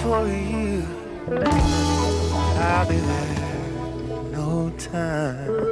for you. I'll be there, no time.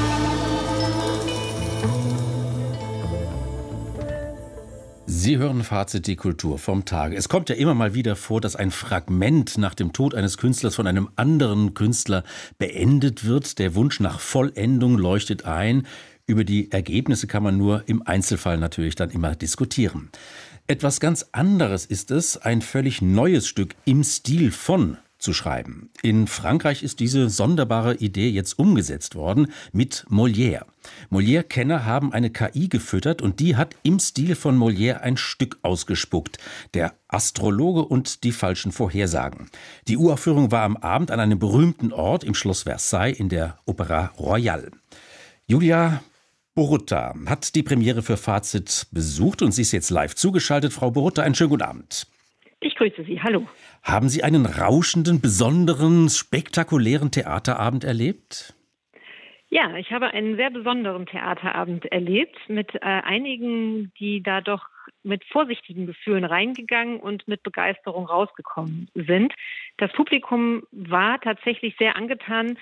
Sie hören Fazit, die Kultur vom Tage. Es kommt ja immer mal wieder vor, dass ein Fragment nach dem Tod eines Künstlers von einem anderen Künstler beendet wird. Der Wunsch nach Vollendung leuchtet ein. Über die Ergebnisse kann man nur im Einzelfall natürlich dann immer diskutieren. Etwas ganz anderes ist es, ein völlig neues Stück im Stil von zu schreiben. In Frankreich ist diese sonderbare Idee jetzt umgesetzt worden mit Molière. Molière-Kenner haben eine KI gefüttert und die hat im Stil von Molière ein Stück ausgespuckt. Der Astrologe und die falschen Vorhersagen. Die Uraufführung war am Abend an einem berühmten Ort im Schloss Versailles in der Opéra Royale. Julia Borutta hat die Premiere für Fazit besucht und sie ist jetzt live zugeschaltet. Frau Borutta, einen schönen guten Abend. Ich grüße Sie, hallo. Haben Sie einen rauschenden, besonderen, spektakulären Theaterabend erlebt? Ja, ich habe einen sehr besonderen Theaterabend erlebt mit einigen, die da doch mit vorsichtigen Gefühlen reingegangen und mit Begeisterung rausgekommen sind. Das Publikum war tatsächlich sehr angetan,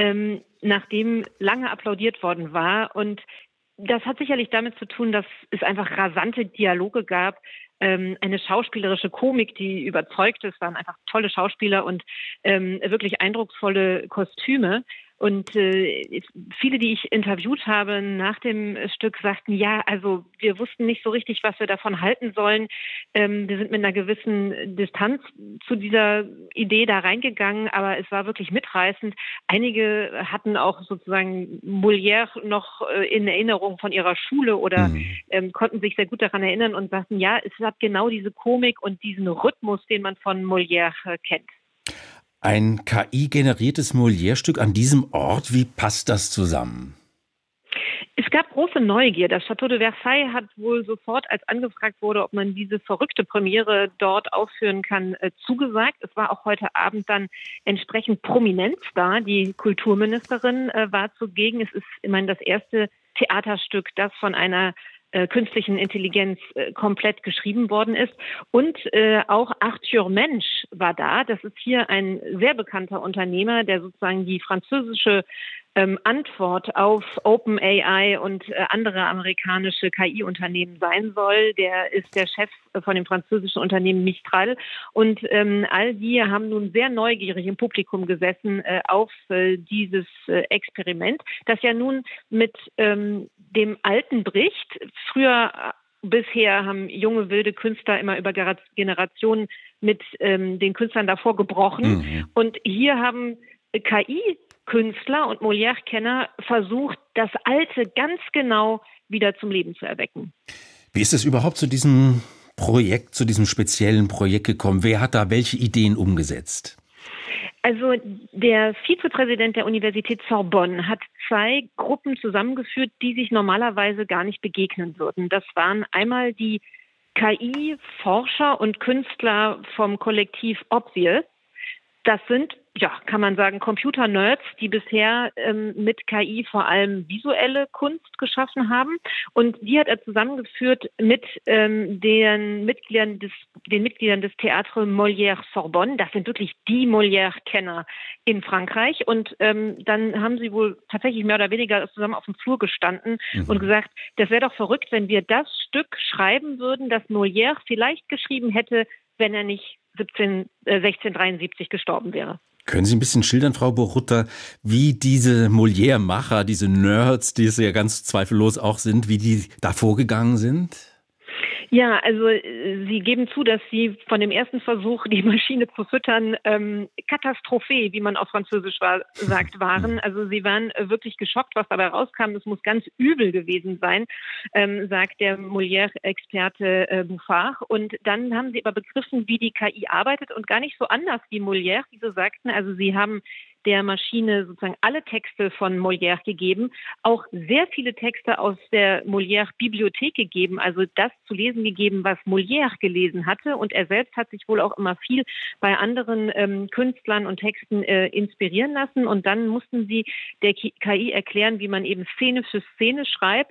nachdem lange applaudiert worden war. Und das hat sicherlich damit zu tun, dass es einfach rasante Dialoge gab, eine schauspielerische Komik, die überzeugte. Es waren einfach tolle Schauspieler und wirklich eindrucksvolle Kostüme. Und viele, die ich interviewt habe nach dem Stück, sagten, ja, also wir wussten nicht so richtig, was wir davon halten sollen. Wir sind mit einer gewissen Distanz zu dieser Idee da reingegangen, aber es war wirklich mitreißend. Einige hatten auch sozusagen Molière noch in Erinnerung von ihrer Schule oder konnten sich sehr gut daran erinnern und sagten, ja, es hat genau diese Komik und diesen Rhythmus, den man von Molière kennt. Ein KI-generiertes Molière-Stück an diesem Ort, wie passt das zusammen? Es gab große Neugier. Das Château de Versailles hat wohl sofort, als angefragt wurde, ob man diese verrückte Premiere dort aufführen kann, zugesagt. Es war auch heute Abend dann entsprechend Prominenz da. Die Kulturministerin war zugegen. Es ist immerhin das erste Theaterstück, das von einer künstlichen Intelligenz komplett geschrieben worden ist. Und auch Arthur Mensch war da. Das ist hier ein sehr bekannter Unternehmer, der sozusagen die französische Antwort auf OpenAI und andere amerikanische KI-Unternehmen sein soll. Der ist der Chef von dem französischen Unternehmen Mistral. Und all die haben nun sehr neugierig im Publikum gesessen auf dieses Experiment, das ja nun mit dem Alten bricht. Bisher haben junge, wilde Künstler immer über Generationen mit den Künstlern davor gebrochen. Und hier haben KI-Künstler und Molière-Kenner versucht, das Alte ganz genau wieder zum Leben zu erwecken. Wie ist es überhaupt zu diesem Projekt, zu diesem speziellen Projekt gekommen? Wer hat da welche Ideen umgesetzt? Also der Vizepräsident der Universität Sorbonne hat zwei Gruppen zusammengeführt, die sich normalerweise gar nicht begegnen würden. Das waren einmal die KI-Forscher und Künstler vom Kollektiv Obvious. Das sind, ja, kann man sagen, Computer-Nerds, die bisher mit KI vor allem visuelle Kunst geschaffen haben. Und die hat er zusammengeführt mit den Mitgliedern des Théâtre Molière Sorbonne. Das sind wirklich die Molière-Kenner in Frankreich. Und dann haben sie wohl tatsächlich mehr oder weniger zusammen auf dem Flur gestanden und gesagt, das wäre doch verrückt, wenn wir das Stück schreiben würden, das Molière vielleicht geschrieben hätte, wenn er nicht 1673 gestorben wäre. Können Sie ein bisschen schildern, Frau Borutta, wie diese Molière-Macher, diese Nerds, die es ja ganz zweifellos auch sind, wie die da vorgegangen sind? Ja, also Sie geben zu, dass Sie von dem ersten Versuch, die Maschine zu füttern, Katastrophe, wie man auf Französisch sagt, waren. Also Sie waren wirklich geschockt, was dabei rauskam. Das muss ganz übel gewesen sein, sagt der Molière-Experte Buffard. Und dann haben Sie aber begriffen, wie die KI arbeitet und gar nicht so anders wie Molière, wie Sie sagten. Also Sie haben der Maschine sozusagen alle Texte von Molière gegeben, auch sehr viele Texte aus der Molière-Bibliothek gegeben, also das zu lesen gegeben, was Molière gelesen hatte. Und er selbst hat sich wohl auch immer viel bei anderen Künstlern und Texten inspirieren lassen. Und dann mussten sie der KI erklären, wie man eben Szene für Szene schreibt.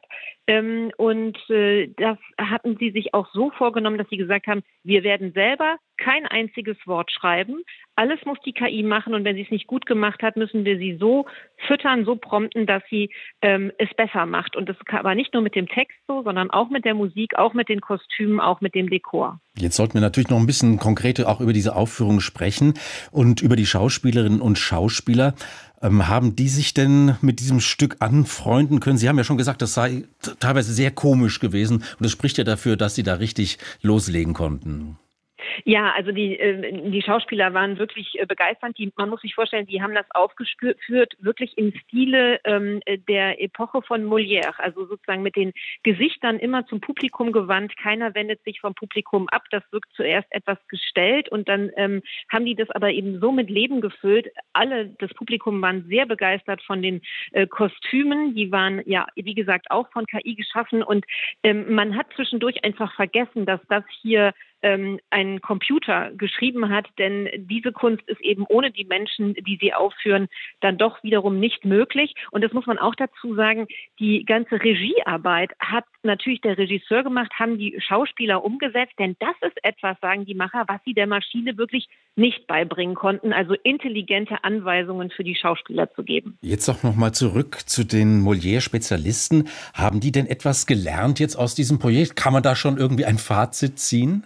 Das hatten sie sich auch so vorgenommen, dass sie gesagt haben, wir werden selber kein einziges Wort schreiben. Alles muss die KI machen und wenn sie es nicht gut gemacht hat, müssen wir sie so füttern, so prompten, dass sie es besser macht. Und das war nicht nur mit dem Text so, sondern auch mit der Musik, auch mit den Kostümen, auch mit dem Dekor. Jetzt sollten wir natürlich noch ein bisschen konkreter auch über diese Aufführung sprechen und über die Schauspielerinnen und Schauspieler. Haben die sich denn mit diesem Stück anfreunden können? Sie haben ja schon gesagt, das sei teilweise sehr komisch gewesen und das spricht ja dafür, dass Sie da richtig loslegen konnten. Ja, also die Schauspieler waren wirklich begeistert. Man muss sich vorstellen, die haben das aufgeführt, wirklich im Stile der Epoche von Molière. Also sozusagen mit den Gesichtern immer zum Publikum gewandt. Keiner wendet sich vom Publikum ab. Das wirkt zuerst etwas gestellt und dann haben die das aber eben so mit Leben gefüllt. Das Publikum waren sehr begeistert von den Kostümen. Die waren ja, wie gesagt, auch von KI geschaffen und man hat zwischendurch einfach vergessen, dass das hier ein Computer geschrieben hat, denn diese Kunst ist eben ohne die Menschen, die sie aufführen, dann doch wiederum nicht möglich. Und das muss man auch dazu sagen, die ganze Regiearbeit hat natürlich der Regisseur gemacht, haben die Schauspieler umgesetzt, denn das ist etwas, sagen die Macher, was sie der Maschine wirklich nicht beibringen konnten, also intelligente Anweisungen für die Schauspieler zu geben. Jetzt auch noch mal zurück zu den Molière-Spezialisten. Haben die denn etwas gelernt jetzt aus diesem Projekt? Kann man da schon irgendwie ein Fazit ziehen?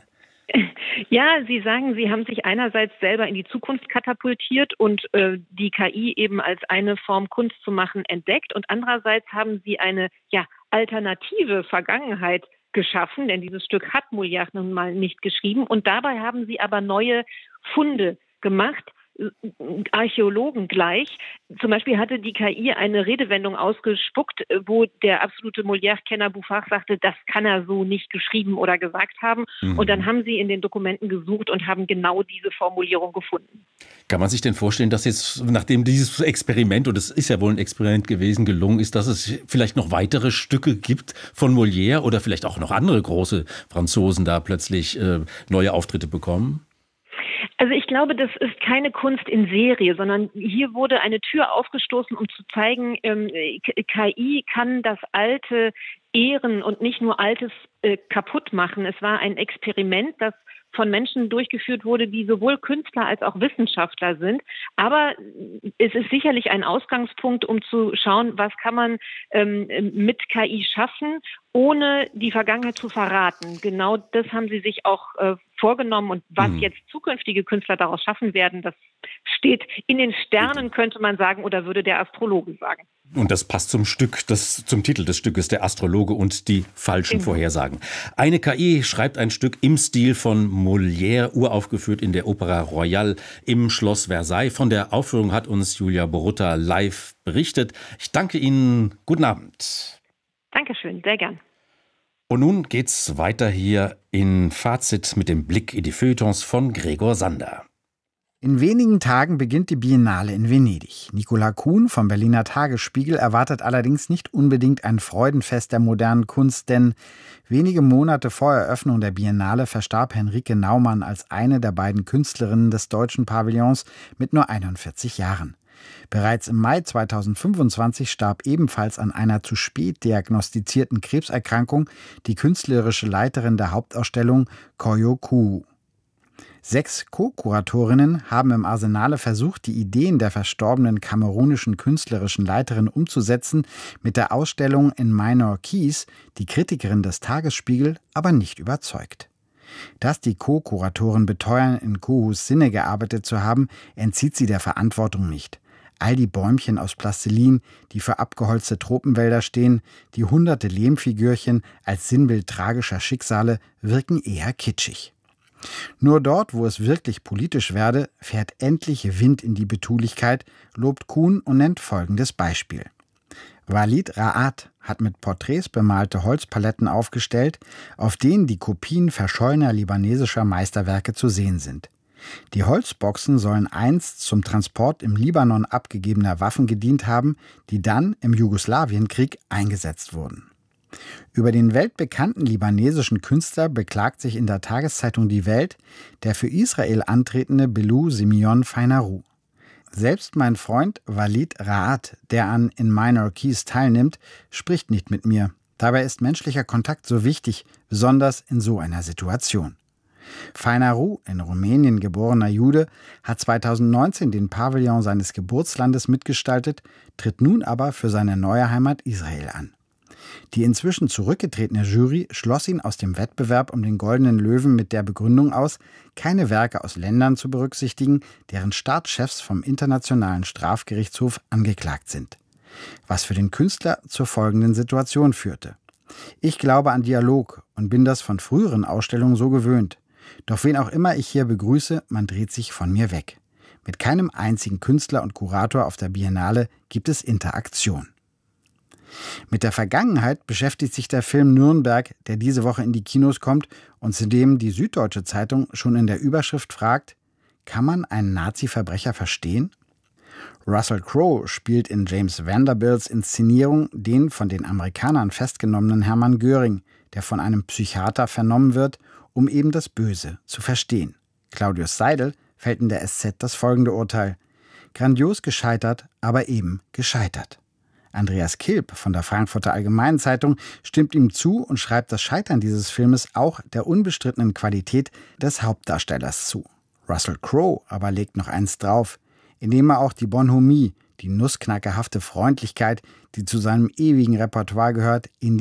Ja, Sie sagen, Sie haben sich einerseits selber in die Zukunft katapultiert und die KI eben als eine Form Kunst zu machen entdeckt und andererseits haben Sie eine alternative Vergangenheit geschaffen, denn dieses Stück hat Molière nun mal nicht geschrieben und dabei haben Sie aber neue Funde gemacht, Archäologen gleich. Zum Beispiel hatte die KI eine Redewendung ausgespuckt, wo der absolute Molière-Kenner Bouffard sagte, das kann er so nicht geschrieben oder gesagt haben. Und dann haben sie in den Dokumenten gesucht und haben genau diese Formulierung gefunden. Kann man sich denn vorstellen, dass jetzt, nachdem dieses Experiment, und es ist ja wohl ein Experiment gewesen, gelungen ist, dass es vielleicht noch weitere Stücke gibt von Molière oder vielleicht auch noch andere große Franzosen da plötzlich neue Auftritte bekommen? Also ich glaube, das ist keine Kunst in Serie, sondern hier wurde eine Tür aufgestoßen, um zu zeigen, KI kann das Alte ehren und nicht nur Altes kaputt machen. Es war ein Experiment, das von Menschen durchgeführt wurde, die sowohl Künstler als auch Wissenschaftler sind. Aber es ist sicherlich ein Ausgangspunkt, um zu schauen, was kann man mit KI schaffen, ohne die Vergangenheit zu verraten. Genau das haben sie sich auch vorgenommen. Und was jetzt zukünftige Künstler daraus schaffen werden, das steht in den Sternen, könnte man sagen, oder würde der Astrologe sagen. Und das passt zum Titel des Stückes, der Astrologe und die falschen Vorhersagen. Eine KI schreibt ein Stück im Stil von Molière, uraufgeführt in der Opera Royale im Schloss Versailles. Von der Aufführung hat uns Julia Borutta live berichtet. Ich danke Ihnen. Guten Abend. Dankeschön, sehr gern. Und nun geht's weiter hier in Fazit mit dem Blick in die Feuilletons von Gregor Sander. In wenigen Tagen beginnt die Biennale in Venedig. Nicola Kuhn vom Berliner Tagesspiegel erwartet allerdings nicht unbedingt ein Freudenfest der modernen Kunst, denn wenige Monate vor Eröffnung der Biennale verstarb Henrike Naumann als eine der beiden Künstlerinnen des deutschen Pavillons mit nur 41 Jahren. Bereits im Mai 2025 starb ebenfalls an einer zu spät diagnostizierten Krebserkrankung die künstlerische Leiterin der Hauptausstellung Koyo Kuu. 6 Co-Kuratorinnen haben im Arsenale versucht, die Ideen der verstorbenen kamerunischen künstlerischen Leiterin umzusetzen, mit der Ausstellung in Minor Keys die Kritikerin des Tagesspiegel aber nicht überzeugt. Dass die Co-Kuratoren beteuern, in Kuhus Sinne gearbeitet zu haben, entzieht sie der Verantwortung nicht. All die Bäumchen aus Plastilin, die für abgeholzte Tropenwälder stehen, die hunderte Lehmfigürchen als Sinnbild tragischer Schicksale wirken eher kitschig. Nur dort, wo es wirklich politisch werde, fährt endlich Wind in die Betulichkeit, lobt Kuhn und nennt folgendes Beispiel. Walid Ra'ad hat mit Porträts bemalte Holzpaletten aufgestellt, auf denen die Kopien verschollener libanesischer Meisterwerke zu sehen sind. Die Holzboxen sollen einst zum Transport im Libanon abgegebener Waffen gedient haben, die dann im Jugoslawienkrieg eingesetzt wurden. Über den weltbekannten libanesischen Künstler beklagt sich in der Tageszeitung Die Welt der für Israel antretende Belou Simeon Fainaru. Selbst mein Freund Walid Ra'ad, der an In Minor Keys teilnimmt, spricht nicht mit mir. Dabei ist menschlicher Kontakt so wichtig, besonders in so einer Situation. Feinaru, in Rumänien geborener Jude, hat 2019 den Pavillon seines Geburtslandes mitgestaltet, tritt nun aber für seine neue Heimat Israel an. Die inzwischen zurückgetretene Jury schloss ihn aus dem Wettbewerb um den Goldenen Löwen mit der Begründung aus, keine Werke aus Ländern zu berücksichtigen, deren Staatschefs vom Internationalen Strafgerichtshof angeklagt sind. Was für den Künstler zur folgenden Situation führte. Ich glaube an Dialog und bin das von früheren Ausstellungen so gewöhnt. Doch wen auch immer ich hier begrüße, man dreht sich von mir weg. Mit keinem einzigen Künstler und Kurator auf der Biennale gibt es Interaktion. Mit der Vergangenheit beschäftigt sich der Film Nürnberg, der diese Woche in die Kinos kommt und zu dem die Süddeutsche Zeitung schon in der Überschrift fragt: Kann man einen Nazi-Verbrecher verstehen? Russell Crowe spielt in James Vanderbilts Inszenierung den von den Amerikanern festgenommenen Hermann Göring, der von einem Psychiater vernommen wird, um eben das Böse zu verstehen. Claudius Seidel fällt in der SZ das folgende Urteil: Grandios gescheitert, aber eben gescheitert. Andreas Kilp von der Frankfurter Allgemeinen Zeitung stimmt ihm zu und schreibt das Scheitern dieses Filmes auch der unbestrittenen Qualität des Hauptdarstellers zu. Russell Crowe aber legt noch eins drauf, indem er auch die Bonhomie, die nussknackerhafte Freundlichkeit, die zu seinem ewigen Repertoire gehört, in